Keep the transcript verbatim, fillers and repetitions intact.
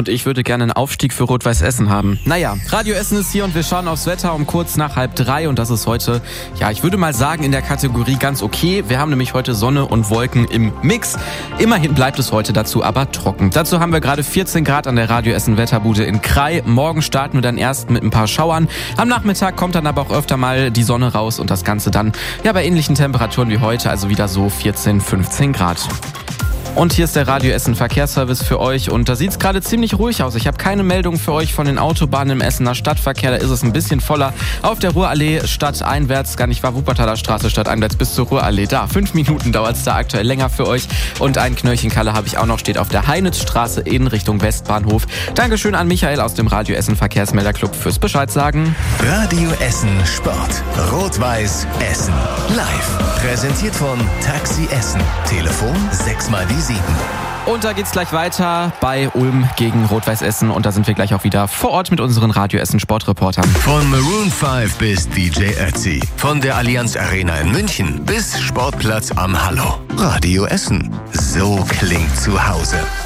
Und ich würde gerne einen Aufstieg für Rot-Weiß Essen haben. Naja, Radio Essen ist hier und wir schauen aufs Wetter um kurz nach halb drei. Und das ist heute, ja, ich würde mal sagen, in der Kategorie ganz okay. Wir haben nämlich heute Sonne und Wolken im Mix. Immerhin bleibt es heute dazu aber trocken. Dazu haben wir gerade vierzehn Grad an der Radio Essen Wetterbude in Krai. Morgen starten wir dann erst mit ein paar Schauern. Am Nachmittag kommt dann aber auch öfter mal die Sonne raus und das Ganze dann ja bei ähnlichen Temperaturen wie heute, also wieder so vierzehn, fünfzehn Grad. Und hier ist der Radio Essen Verkehrsservice für euch und da sieht es gerade ziemlich ruhig aus. Ich habe keine Meldung für euch von den Autobahnen im Essener Stadtverkehr, da ist es ein bisschen voller. Auf der Ruhrallee stadteinwärts, gar nicht wahr, Wuppertaler Straße stadteinwärts bis zur Ruhrallee. Da, fünf Minuten dauert es da aktuell länger für euch. Und ein Knöllchenkalle habe ich auch noch, steht auf der Heinitzstraße in Richtung Westbahnhof. Dankeschön an Michael aus dem Radio Essen Verkehrsmelderclub fürs Bescheid sagen. Radio Essen Sport. Rot-Weiß Essen. Live. Präsentiert von Taxi Essen. Telefon sechs mal die sieben. Und da geht's gleich weiter bei Ulm gegen Rot-Weiß Essen. Und da sind wir gleich auch wieder vor Ort mit unseren Radio Essen Sportreportern. Von Maroon fünf bis D J Ötzi. Von der Allianz Arena in München bis Sportplatz am Hallo. Radio Essen. So klingt zu Hause.